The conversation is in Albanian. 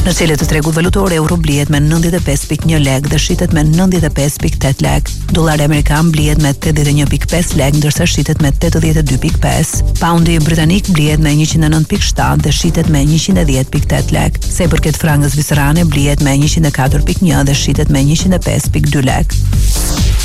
Në celet të tregut valutor, euro blihet me 95.1 lek dhe shitet me 95.8 lek. Dollari amerikan blihet me 81.5 lek, ndërsa shitet me 82.5. Poundi britanik blihet me 109.7 dhe shitet me 110.8 lek. Sa i përket frangës zvicerane, blihet me 104.1 dhe shitet me 105.2 lek.